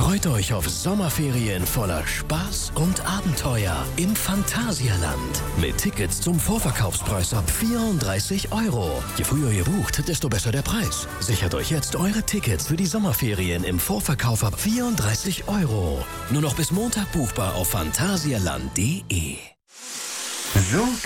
Freut euch auf Sommerferien voller Spaß und Abenteuer im Phantasialand. Mit Tickets zum Vorverkaufspreis ab 34 €. Je früher ihr bucht, desto besser der Preis. Sichert euch jetzt eure Tickets für die Sommerferien im Vorverkauf ab 34 €. Nur noch bis Montag buchbar auf phantasialand.de. So